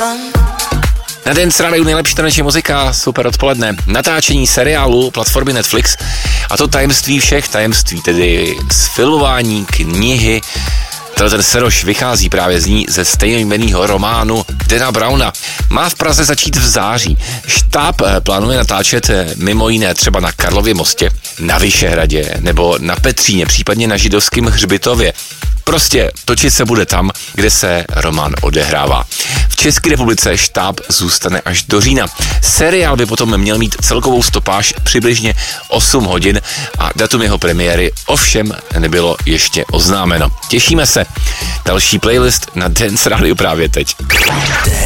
Na Dance Radio nejlepší taneční muzika, super odpoledne. Natáčení seriálu platformy Netflix, a to tajemství všech tajemství, tedy z filmování, knihy. Ten Seroš vychází právě z ní ze stejnojmenného románu Dana Browna. Má v Praze začít v září. Štáb plánuje natáčet mimo jiné třeba na Karlově mostě, na Vyšehradě nebo na Petříně, případně na Židovském hřbitově. Prostě točit se bude tam, kde se román odehrává. V České republice štáb zůstane až do října. Seriál by potom měl mít celkovou stopáž přibližně 8 hodin a datum jeho premiéry ovšem nebylo ještě oznámeno. Těšíme se. Další playlist na Dance Radio právě teď.